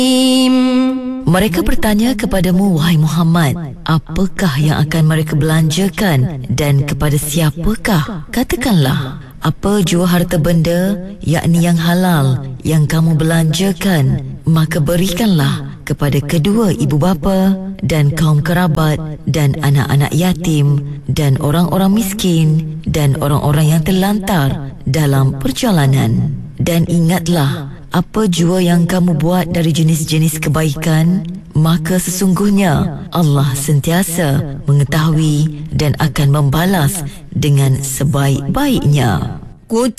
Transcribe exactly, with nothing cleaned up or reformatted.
Mereka bertanya kepadamu, wahai Muhammad, apakah yang akan mereka belanjakan dan kepada siapakah? Katakanlah, apa jua harta benda, yakni yang halal, yang kamu belanjakan, maka berikanlah kepada kedua ibu bapa dan kaum kerabat dan anak-anak yatim dan orang-orang miskin dan orang-orang yang terlantar dalam perjalanan. Dan ingatlah, apa jua yang kamu buat dari jenis-jenis kebaikan, maka sesungguhnya Allah sentiasa mengetahui dan akan membalas dengan sebaik-baiknya.